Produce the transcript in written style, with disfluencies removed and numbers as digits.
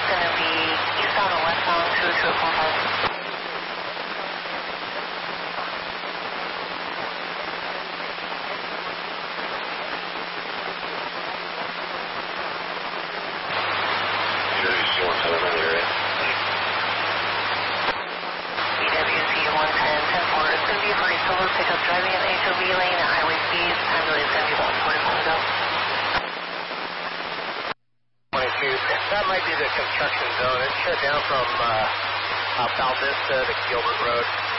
going to be eastbound and westbound 22845. Pickup driving in HOV lane at highway speeds. Time delay is going to be about 45 ago. 22. That might be the construction zone. It's shut down from Val Vista to Gilbert Road.